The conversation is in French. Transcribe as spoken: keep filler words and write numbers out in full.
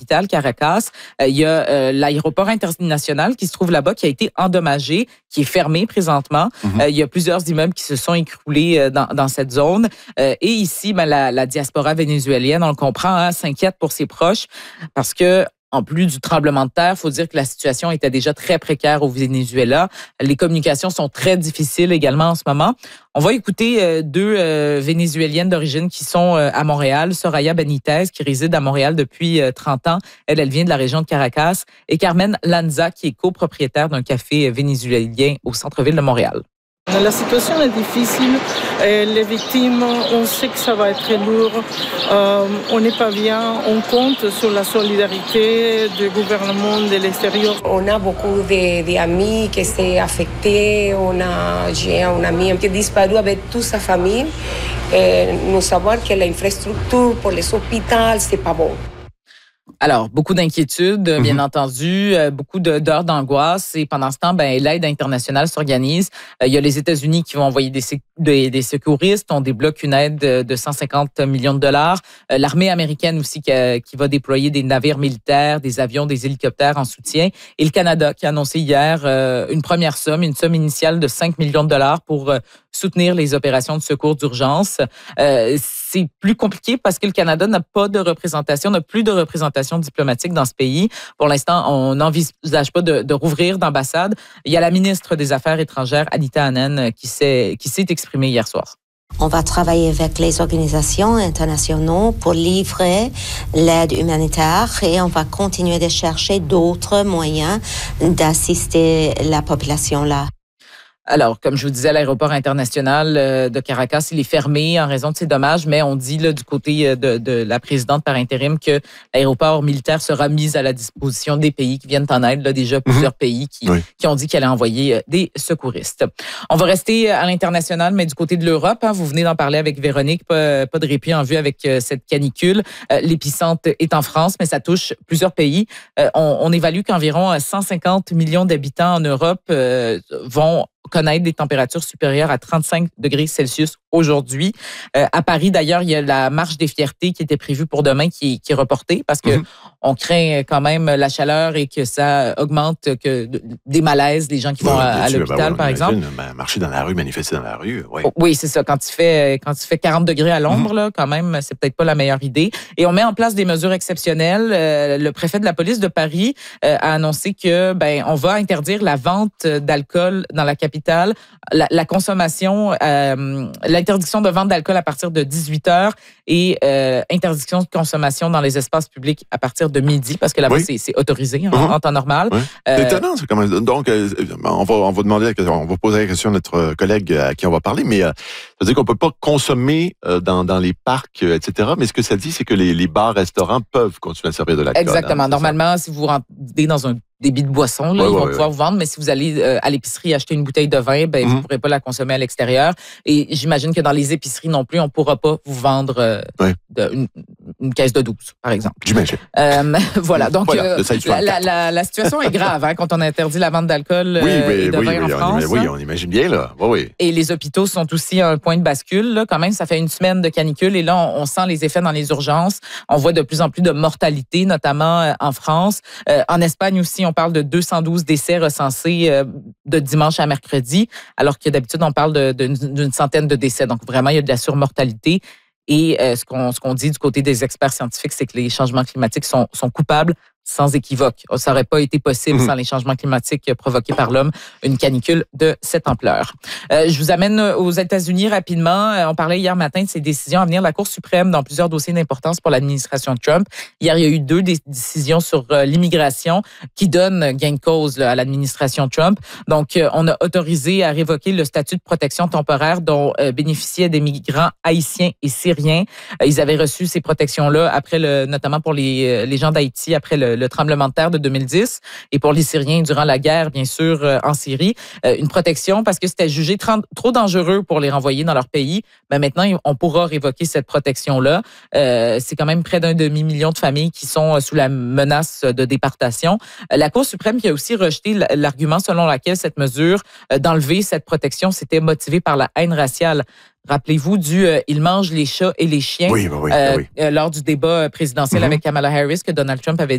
capitale, Caracas. Euh, il y a euh, l'aéroport international qui se trouve là-bas, qui a été endommagé, qui est fermé présentement. Mm-hmm. Euh, il y a plusieurs immeubles qui se sont écroulés dans, dans cette zone. Euh, et ici, ben, la, la diaspora vénézuélienne, on le comprend, hein, s'inquiète pour ses proches parce que en plus du tremblement de terre, il faut dire que la situation était déjà très précaire au Venezuela. Les communications sont très difficiles également en ce moment. On va écouter euh, deux euh, Vénézuéliennes d'origine qui sont euh, à Montréal. Soraya Benitez, qui réside à Montréal depuis euh, trente ans. Elle, elle vient de la région de Caracas. Et Carmen Lanza, qui est copropriétaire d'un café vénézuélien au centre-ville de Montréal. La situation est difficile. Et les victimes, on sait que ça va être très lourd. Euh, on n'est pas bien. On compte sur la solidarité du gouvernement de l'extérieur. On a beaucoup d'amis qui sont affectés. On a, j'ai un ami qui a disparu avec toute sa famille. Et nous savons que l'infrastructure pour les hôpitaux, c'est pas bon. Alors, beaucoup d'inquiétudes, mm-hmm. bien entendu, euh, beaucoup de, d'heures d'angoisse. Et pendant ce temps, ben, l'aide internationale s'organise. Euh, il y a les États-Unis qui vont envoyer des, des, des secouristes. On débloque une aide de, de cent cinquante millions de dollars. Euh, l'armée américaine aussi qui, a, qui va déployer des navires militaires, des avions, des hélicoptères en soutien. Et le Canada qui a annoncé hier euh, une première somme, une somme initiale de cinq millions de dollars pour euh, soutenir les opérations de secours d'urgence. Euh, c'est plus compliqué parce que le Canada n'a pas de représentation, n'a plus de représentation diplomatique dans ce pays. Pour l'instant, on n'envisage pas de, de rouvrir d'ambassade. Il y a la ministre des Affaires étrangères, Anita Anand, qui s'est, qui s'est exprimée hier soir. On va travailler avec les organisations internationales pour livrer l'aide humanitaire et on va continuer de chercher d'autres moyens d'assister la population là. Alors, comme je vous disais, l'aéroport international de Caracas, il est fermé en raison de ces dommages, mais on dit là, du côté de, de la présidente par intérim que l'aéroport militaire sera mis à la disposition des pays qui viennent en aide. Là, déjà plusieurs mmh. pays qui, oui. qui ont dit qu'elle allait envoyer des secouristes. On va rester à l'international, mais du côté de l'Europe, hein, vous venez d'en parler avec Véronique, pas, pas de répit en vue avec cette canicule. L'épicentre est en France, mais ça touche plusieurs pays. On, on évalue qu'environ cent cinquante millions d'habitants en Europe euh, vont connaître des températures supérieures à trente-cinq degrés Celsius aujourd'hui. Euh, à Paris, d'ailleurs, il y a la marche des fiertés qui était prévue pour demain qui, qui est reportée parce que mmh. on craint quand même la chaleur et que ça augmente que des malaises, les gens qui vont oui, à, à l'hôpital, bah, ouais, par exemple. Marcher dans la rue, manifester dans la rue, oui. Oui, c'est ça. Quand il fait, quand il fait quarante degrés à l'ombre, mmh. là, quand même, c'est peut-être pas la meilleure idée. Et on met en place des mesures exceptionnelles. Euh, le préfet de la police de Paris euh, a annoncé que, ben, on va interdire la vente d'alcool dans la capitale, la, la consommation, euh, l'interdiction de vente d'alcool à partir de dix-huit heures et euh, interdiction de consommation dans les espaces publics à partir de midi, parce que là-bas, oui. c'est, c'est autorisé hein, uh-huh. en temps normal. Oui. Euh, c'est étonnant, c'est quand même. Donc, euh, on va, on va demander, on va poser la question à notre collègue à qui on va parler, mais euh, ça veut dire qu'on peut pas consommer euh, dans, dans les parcs, euh, et cetera. Mais ce que ça dit, c'est que les, les bars, restaurants peuvent continuer à servir de l'alcool. Exactement. Hein, Normalement, si vous rentrez dans un débit de boisson, là, ouais, ils vont ouais, pouvoir ouais. vous vendre, mais si vous allez euh, à l'épicerie acheter une bouteille de vin, ben, mm-hmm. vous ne pourrez pas la consommer à l'extérieur. Et j'imagine que dans les épiceries non plus, on ne pourra pas vous vendre euh, ouais. de, une, une caisse de douze, par exemple. J'imagine. Euh, voilà, donc voilà, euh, la, la, la, la situation est grave hein, quand on interdit la vente d'alcool oui, euh, oui, et de oui, vin oui, en on France. Imagine, oui, on imagine bien, là. Oui, oui. Et les hôpitaux sont aussi à un point de bascule. Là. Quand même, ça fait une semaine de canicule et là, on, on sent les effets dans les urgences. On voit de plus en plus de mortalité, notamment euh, en France. Euh, en Espagne aussi, on parle de deux cent douze décès recensés euh, de dimanche à mercredi, alors que d'habitude, on parle de, de, d'une centaine de décès. Donc, vraiment, il y a de la surmortalité. Et euh, ce, qu'on, ce qu'on dit du côté des experts scientifiques, c'est que les changements climatiques sont, sont coupables sans équivoque. Ça n'aurait pas été possible mmh. sans les changements climatiques provoqués par l'homme, une canicule de cette ampleur. Euh, je vous amène aux États-Unis rapidement. On parlait hier matin de ces décisions à venir de la Cour suprême dans plusieurs dossiers d'importance pour l'administration Trump. Hier, il y a eu deux décisions sur euh, l'immigration qui donnent gain de cause là, à l'administration Trump. Donc, euh, on a autorisé à révoquer le statut de protection temporaire dont euh, bénéficiaient des migrants haïtiens et syriens. Euh, ils avaient reçu ces protections-là après le, notamment pour les, les gens d'Haïti après le le tremblement de terre de deux mille dix et pour les Syriens durant la guerre, bien sûr, euh, en Syrie. Euh, une protection parce que c'était jugé tra- trop dangereux pour les renvoyer dans leur pays. Mais maintenant, on pourra révoquer cette protection-là. Euh, c'est quand même près d'un demi-million de familles qui sont sous la menace de déportation. Euh, la Cour suprême qui a aussi rejeté l'argument selon lequel cette mesure euh, d'enlever cette protection, c'était motivé par la haine raciale. Rappelez-vous du euh, « il mange les chats et les chiens » oui, oui, oui, euh, oui. euh, lors du débat présidentiel mmh. avec Kamala Harris que Donald Trump avait